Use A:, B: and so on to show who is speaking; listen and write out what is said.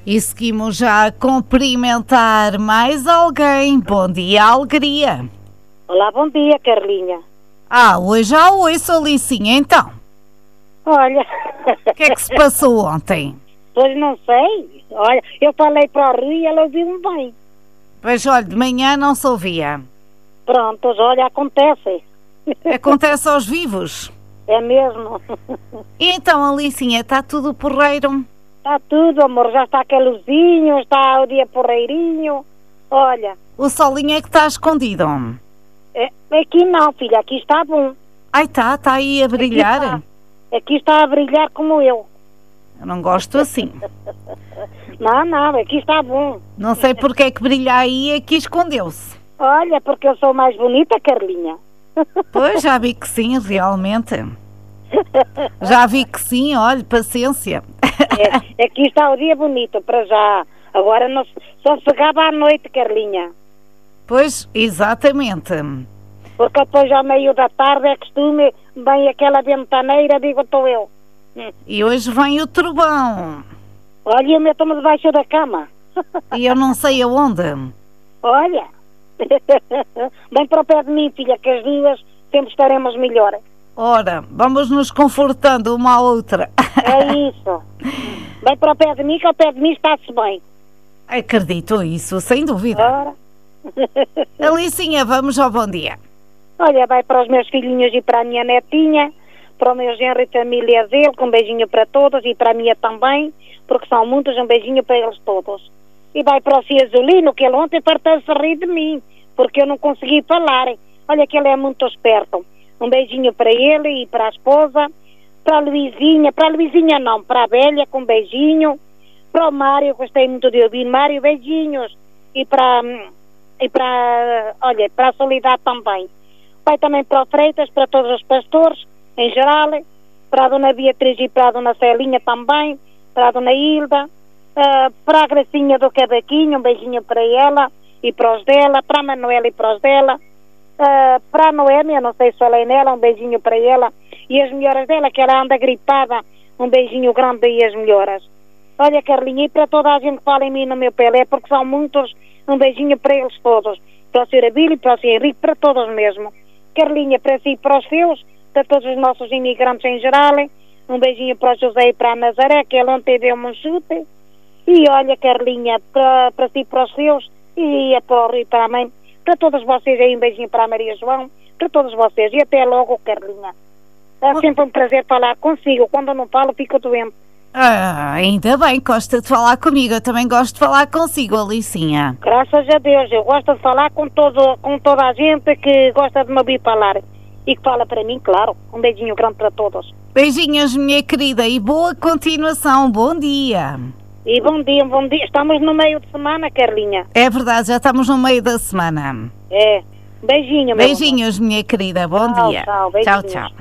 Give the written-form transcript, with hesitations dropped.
A: E seguimos já a cumprimentar mais alguém. Bom dia, alegria.
B: Olá, bom dia, Carlinha.
A: Hoje já ouço, Alicinha, então.
B: Olha...
A: O que é que se passou ontem?
B: Pois não sei. Olha, eu falei para o Rui e ela ouviu-me bem.
A: Pois, olha, de manhã não se ouvia.
B: Pronto, olha, acontece.
A: Acontece aos vivos.
B: É mesmo.
A: E então, Alicinha, está tudo porreiro?
B: Está tudo, amor. Já está aquele luzinho, está o dia porreirinho. Olha.
A: O solinho é que está escondido.
B: Aqui não, filha. Aqui está bom.
A: Está aí a brilhar?
B: Aqui está a brilhar como eu.
A: Eu não gosto assim.
B: Não, aqui está bom.
A: Não sei porque é que brilha aí e aqui escondeu-se.
B: Olha, porque eu sou mais bonita, Carlinha.
A: Pois, já vi que sim, realmente. Já vi que sim, olha, paciência.
B: Aqui está o dia bonito, para já. Agora não, só se pegava à noite, Carlinha.
A: Pois, exatamente.
B: Porque depois ao meio da tarde é costume, vem aquela ventaneira, digo, estou eu.
A: E hoje vem o trovão.
B: Olha, eu meto-me debaixo da cama.
A: E eu não sei aonde.
B: Olha. Vem para o pé de mim, filha, que as duas sempre estaremos melhor.
A: Ora, vamos nos confortando uma à outra.
B: É isso. Vem para o pé de mim, que ao pé de mim está-se bem.
A: Acredito isso, sem dúvida.
B: Ora.
A: Alicinha, vamos ao bom dia.
B: Olha, vai para os meus filhinhos e para a minha netinha, para o meu genro e família dele, com um beijinho para todos e para a minha também, porque são muitos, um beijinho para eles todos. E vai para o Ciazolino, que ele ontem partiu-se a rir de mim, porque eu não consegui falar. Olha que ele é muito esperto. Um beijinho para ele e para a esposa, para a Luizinha não, para a velha, com um beijinho, para o Mário, gostei muito de ouvir, Mário, beijinhos, e para a Soledade também. Vai também para o Freitas, para todos os pastores, em geral, para a Dona Beatriz e para a Dona Celinha também, para a Dona Hilda, para a Gracinha do Cavaquinho, um beijinho para ela e para os dela, para a Manuela e para os dela, para a Noémia, não sei se falei nela, um beijinho para ela, e as melhoras dela, que ela anda gripada, um beijinho grande e as melhoras. Olha, Carlinha, e para toda a gente que fala em mim no meu pé, porque são muitos, um beijinho para eles todos, para o Sr. Abílio, para o Sr. Henrique, para todos mesmo. Carlinha, para si e para os seus, para todos os nossos imigrantes em geral, um beijinho para o José e para a Nazaré, que ele ontem deu-me um chute. E olha, Carlinha, para si e para os seus, e para o Rui e para a mãe, para todos vocês aí, um beijinho para a Maria João, para todos vocês, e até logo, Carlinha. É sempre um prazer falar consigo, quando eu não falo fico doente.
A: Ainda bem, gosta de falar comigo, eu também gosto de falar consigo, Alicinha.
B: Graças a Deus, eu gosto de falar com toda a gente que gosta de me ouvir falar, e que fala para mim, claro. Um beijinho grande para todos.
A: Beijinhos, minha querida, e boa continuação, bom dia.
B: E bom dia, bom dia. Estamos no meio de semana, Carlinha.
A: É verdade, já estamos no meio da semana.
B: É. Beijinho, meu
A: Beijinhos, minha querida. Bom dia.
B: Tchau,
A: tchau, tchau.